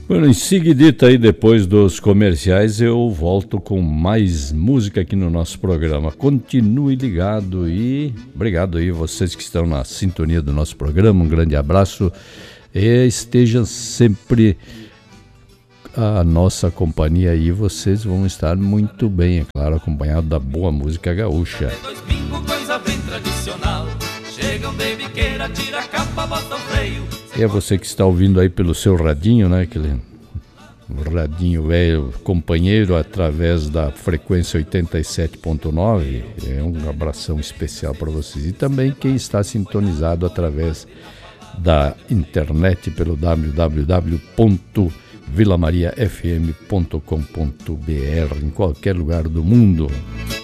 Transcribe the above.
Bueno, em seguidita aí, depois dos comerciais, eu volto com mais música aqui no nosso programa. Continue ligado e obrigado aí vocês que estão na sintonia do nosso programa. Um grande abraço e estejam sempre a nossa companhia aí. Vocês vão estar muito bem, é claro, acompanhado da boa música gaúcha. E é você que está ouvindo aí pelo seu radinho, né? Aquele radinho velho companheiro através da frequência 87.9. É um abração especial para vocês. E também quem está sintonizado através da internet pelo www.vilamariafm.com.br em qualquer lugar do mundo.